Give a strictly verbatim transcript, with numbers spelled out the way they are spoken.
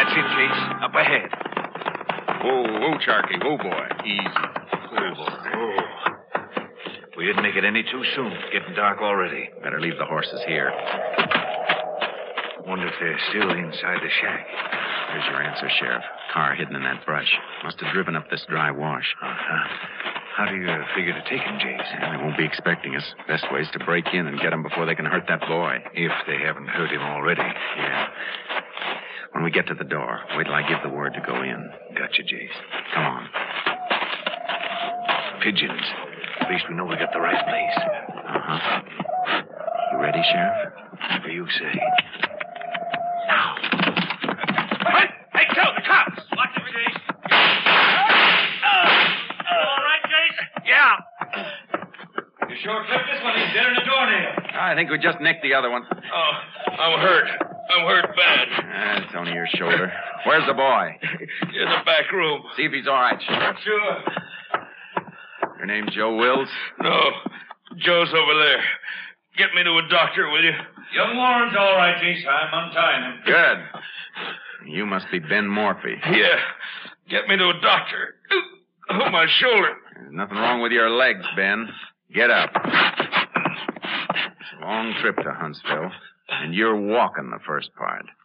That's it, Jace. Up ahead. Whoa, whoa, Sharky. Whoa, boy. Easy. Oh, boy. Oh. We didn't make it any too soon. It's getting dark already. Better leave the horses here. Wonder if they're still inside the shack. Here's your answer, Sheriff. Car hidden in that brush. Must have driven up this dry wash. Uh-huh. How do you uh, figure to take him, Jace? Yeah, they won't be expecting us. Best way is to break in and get him before they can hurt that boy. If they haven't hurt him already. Yeah. When we get to the door, wait till I give the word to go in. Gotcha, Jace. Come on. Pigeons. At least we know we got the right place. Uh-huh. You ready, Sheriff? Whatever you say. Now. Hey, hey, Joe, the cops! Watch it, Jace. All right, Jace? Yeah. You sure clipped this one. He's dead in a doornail. I think we just nicked the other one. Oh, I'm hurt. I'm hurt bad. Ah, it's only your shoulder. Where's the boy? In the back room. See if he's all right, Sheriff. Sure. Your name's Joe Wills? No. Joe's over there. Get me to a doctor, will you? Young Warren's all right, Jace. I'm untying him. Good. You must be Ben Morphy. Yeah. Get me to a doctor. Oh, my shoulder. There's nothing wrong with your legs, Ben. Get up. It's a long trip to Huntsville, and you're walking the first part.